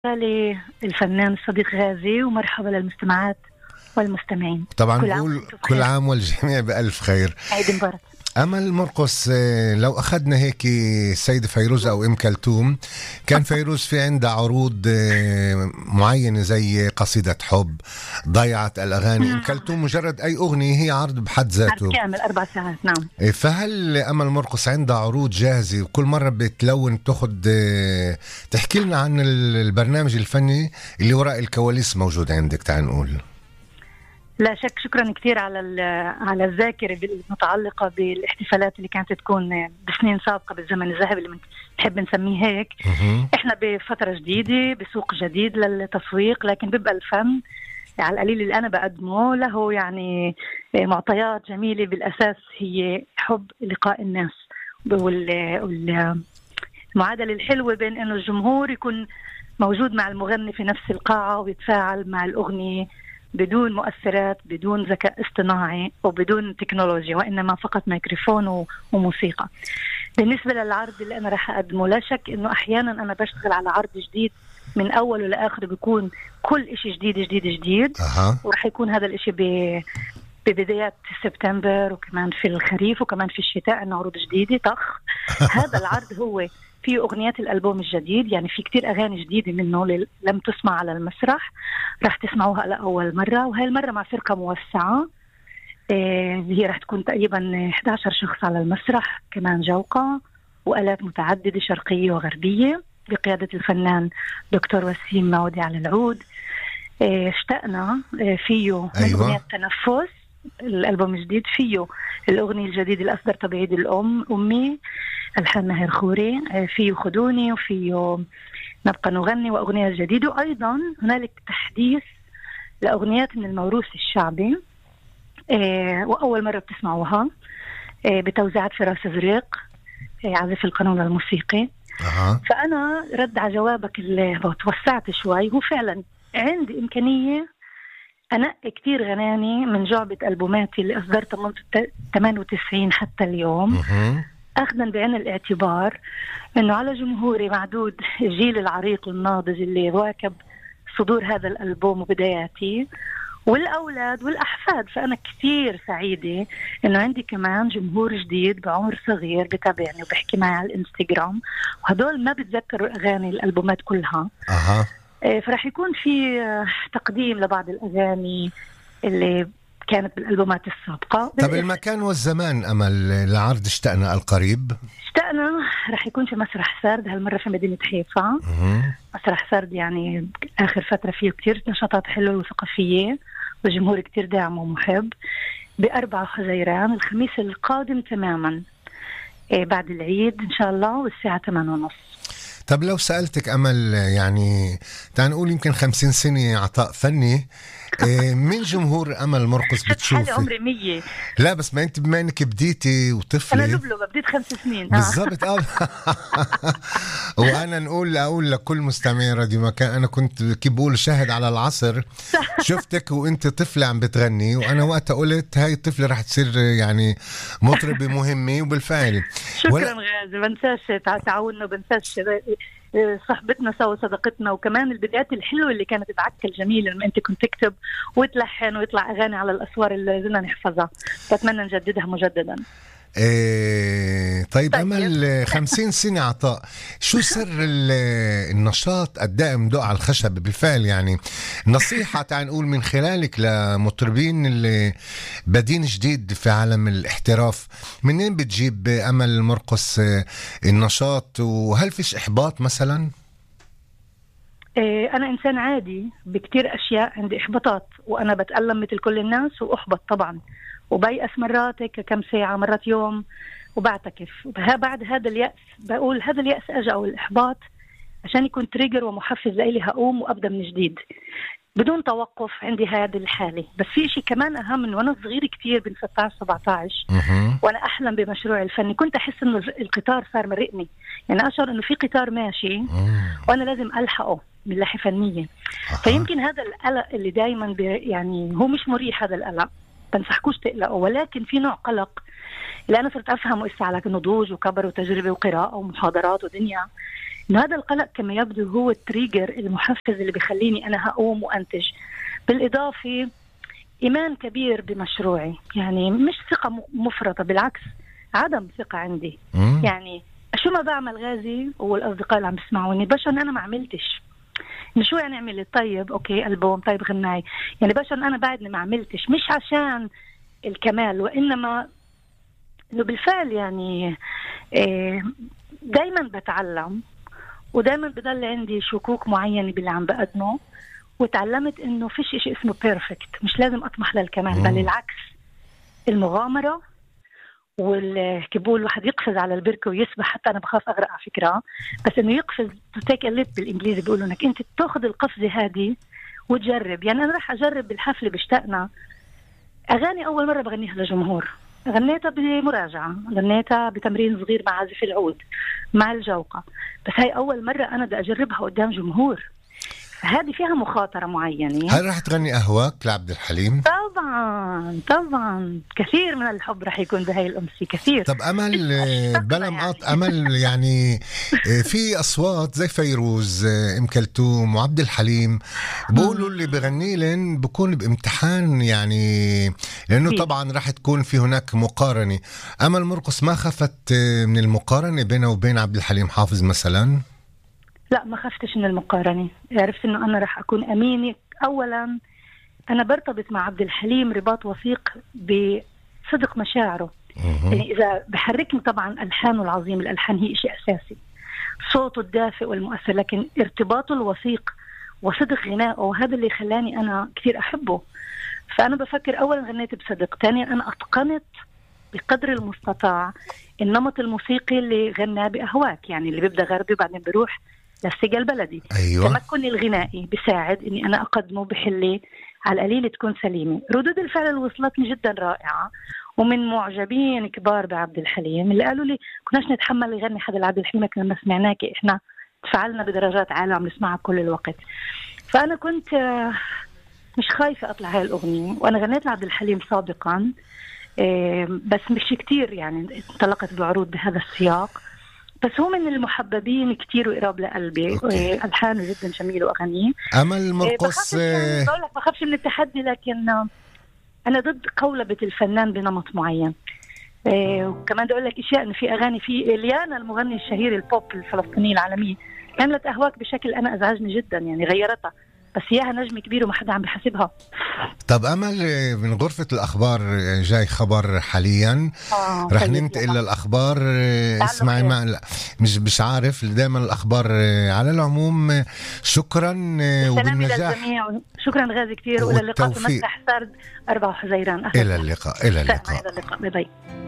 للفنان الصديق غازي، ومرحبا للمستمعات والمستمعين. طبعا نقول كل عام والجميع بألف خير. عيد مبارك. أمل مرقص، لو أخذنا هيك السيدة فيروز أو أم كلثوم، كان فيروز في عندها عروض معينة زي قصيدة حب، ضيعت الأغاني. أم كلثوم مجرد أي أغنية هي عرض بحد ذاته، عرض كامل 4 ساعات. نعم. فهل أمل مرقص عندها عروض جاهزة وكل مرة بتلون تاخد تحكي لنا عن البرنامج الفني اللي وراء الكواليس موجود عندك؟ تعال نقول. لا شك، شكرا كثير على الذاكرة المتعلقة بالاحتفالات اللي كانت تكون بسنين سابقة بالزمن الذهبي اللي بنحب نسميه هيك. احنا بفترة جديدة بسوق جديد للتسويق، لكن بيبقى الفن على القليل اللي أنا بقدمه له يعني معطيات جميلة. بالأساس هي حب لقاء الناس، والمعادلة الحلوة بين إنه الجمهور يكون موجود مع المغني في نفس القاعة ويتفاعل مع الأغنية بدون مؤثرات، بدون ذكاء اصطناعي وبدون تكنولوجيا، وإنما فقط ميكروفون وموسيقى. بالنسبة للعرض اللي أنا راح أقدمه، لا شك إنه أحيانا أنا بشتغل على عرض جديد من أول لآخر، بيكون كل إشي جديد جديد جديد. ورح يكون هذا الإشي ببداية سبتمبر، وكمان في الخريف، وكمان في الشتاء عندنا عروض جديدة طخ. هذا العرض هو في أغنيات الألبوم الجديد، يعني في كتير أغاني جديدة منه لم تسمع على المسرح، راح تسمعوها لأول مرة. وهي المرة مع فرقة موسعة، هي راح تكون تقريبا 11 شخص على المسرح، كمان جوقة وآلات متعددة شرقية وغربية بقيادة الفنان دكتور وسيم مودي على العود. اشتقنا فيه من أغنية تنفس، الألبوم الجديد فيه الأغنية الجديدة اللي أصدر بعيد أمي الحان ماهر خوري، فيه خدوني، وفيه نبقى نغني، وأغنية جديدة. وأيضا هنالك تحديث لأغنيات من الموروث الشعبي، وأول مرة بتسمعوها، بتوزيعات فراس زريق، عازف القانون الموسيقي. فأنا رد على جوابك اللي توسعت شوي، هو فعلا عندي إمكانية أنقي كتير غناني من جعبة ألبوماتي اللي أصدرتها منذ 98 حتى اليوم، أخذا بعين الاعتبار أنه على جمهوري معدود الجيل العريق الناضج اللي واكب صدور هذا الألبوم وبداياتي، والأولاد والأحفاد. فأنا كتير سعيدة أنه عندي كمان جمهور جديد بعمر صغير بتابعني وبحكي معي على الانستغرام، وهدول ما بتذكروا أغاني الألبومات كلها. فرح يكون في تقديم لبعض الأغاني اللي كانت بالألبومات السابقة. طب المكان والزمان أمل العرض اشتقنا القريب؟ اشتقنا رح يكون في مسرح سرد، هالمرة في مدينة حيفا. مسرح سرد يعني آخر فترة فيه كتير نشاطات حلوة وثقافية، والجمهور كتير داعم ومحب. ب4 خزيران الخميس القادم تماما، بعد العيد إن شاء الله، والساعة 8:30. طب لو سألتك أمل، يعني تعال نقول يمكن 50 سنة عطاء فني، من جمهور أمل مرقص بتشوفي؟ عمري 100. لا بس ما أنت بما أنك بديتي وطفلة. أنا لبلبة بديت 5 سنين بالضبط. وأنا أقول لكل مستمعين راديو مكان، أنا كنت كيف بقول شاهد على العصر. شفتك وأنت طفلة عم بتغني، وأنا وقتها قلت هاي الطفلة رح تصير يعني مطربة مهمة، وبالفعل. شكرا غازي، بنساش تعاوننا، بنساش صحبتنا سوا، صداقتنا، وكمان البدايات الحلوة اللي كانت تعكل جميلة لما أنت كنت تكتب وتلحن ويطلع أغاني على الأسوار اللي زلنا نحفظها. بتمنى نجددها مجددا. طيب أمل، 50 سنة عطاء، شو سر النشاط الدائم دق على الخشب؟ بالفعل يعني نصيحة تعال نقول من خلالك لمطربين اللي بادين جديد في عالم الاحتراف، منين بتجيب أمل مرقص النشاط؟ وهل فيش إحباط مثلا؟ أنا إنسان عادي بكتير أشياء، عندي إحباطات، وأنا بتألم مثل كل الناس وأحبط طبعا، وبيأس مرات كم ساعة، مرات يوم، وبعتكف. بعد هذا اليأس بقول هذا اليأس أجا أو الإحباط عشان يكون تريجر ومحفز لإلي، هقوم وأبدأ من جديد بدون توقف. عندي هذه الحالة. بس في شيء كمان أهم، من وأنا صغير كتير بين 16-17 وأنا أحلم بمشروع الفني، كنت أحس إنه القطار صار مرقني، يعني أشعر إنه في قطار ماشي وأنا لازم ألحقه من ناحية فنية. فيمكن هذا القلق اللي دايما يعني هو مش مريح، هذا القلق بنصحكوش تقلقوا، ولكن في نوع قلق اللي أنا صرت أفهمه إسا على نضوج وكبر وتجربة وقراءة ومحاضرات ودنيا، إنه هذا القلق كما يبدو هو التريجر، المحفز اللي بيخليني أنا هقوم وأنتج. بالإضافة إيمان كبير بمشروعي، يعني مش ثقة مفرطة، بالعكس عدم ثقة عندي. يعني شو ما بعمل غازي والأصدقاء اللي عم بيسمعوني بشر أنا ما عملتش، شو يعني عملت؟ طيب أوكي ألبوم، طيب غناي، يعني بشر أنا بعدني ما عملتش، مش عشان الكمال وإنما إنه بالفعل يعني دايما بتعلم، ودايما بضل عندي شكوك معينة باللي عم بقدمه، وتعلمت إنه فيش إشي اسمه بيرفكت، مش لازم أطمح للكمال، بل العكس، المغامرة والكبول الواحد يقفز على البركة ويسبح. حتى أنا بخاف أغرق على فكرة، بس إنه يقفز to take a leap بالإنجليزي، بيقولوا إنك أنت تأخذ القفزة هذه وتجرب. يعني أنا راح أجرب بالحفلة باشتقنا أغاني أول مرة بغنيها للجمهور، غنيتها بمراجعة، غنيتها بتمرين صغير مع عازف العود مع الجوقة، بس هاي أول مرة أنا بدي أجربها قدام جمهور، هذه فيها مخاطرة معينة. هل رح تغني أهواك لعبد الحليم؟ طبعا كثير من الحب رح يكون بهاي الأمسية، كثير. طب أمل بلا مقاط أمل يعني في أصوات زي فيروز، أم كلثوم وعبد الحليم بقولوا اللي بغني لن بكون بامتحان، يعني لأنه طبعا رح تكون في هناك مقارنة. أمل مرقص ما خفت من المقارنة بينه وبين عبد الحليم حافظ مثلا؟ لا ما خفتش من المقارنة، عرفت إنه أنا رح أكون أمينة. أولا أنا برتبط مع عبد الحليم رباط وثيق بصدق مشاعره، يعني إذا بحركني طبعا ألحانه العظيم، الألحان هي شيء أساسي، صوته الدافئ والمؤثر، لكن ارتباطه الوثيق وصدق غنائه، وهذا اللي خلاني أنا كثير أحبه. فأنا بفكر أولا غنيت بصدق، ثانيا أنا أتقنت بقدر المستطاع النمط الموسيقي اللي غناه بأهواك، يعني اللي بيبدأ غربي وبعدين بروح للسجل البلدي. أيوة. تمكني الغنائي بيساعد إني أنا أقدمه بحلي على القليل تكون سليمة. ردود الفعل اللي وصلتني جدا رائعة، ومن معجبين كبار بعبد الحليم اللي قالوا لي كناش نتحمل يغني حدا لعبد الحليم، لما سمعناكي إحنا تفعلنا بدرجات عالية عم نسمعها كل الوقت. فأنا كنت مش خايفة أطلع هاي الأغنية، وأنا غنيت لعبد الحليم سابقا بس مش كتير، يعني انطلقت بعروض بهذا السياق، بس هو من المحببين كتير وقراب لقلبي. ألحانه جدا جميل وأغانيه. أمل مرقص بقول لك بخافش من التحدي، لكن أنا ضد قولبة الفنان بنمط معين. وكمان بدي أقول لك إشياء، إن في أغاني في إليانا المغني الشهير البوب الفلسطيني العالمي عملت أهواك بشكل أنا أزعجني جدا، يعني غيرتها، بس إياها نجم كبير وما حدا عم بحسبها. طب أمل، من غرفة الأخبار جاي خبر حاليا، رح ننتقل للأخبار. اسمعي، ما مش عارف دائما الأخبار. على العموم شكرا وبالنجاح. شكرا غازي كتير، وإلى اللقاء في مسرح سرد 4 حزيران. إلى اللقاء. إلى اللقاء. باي باي.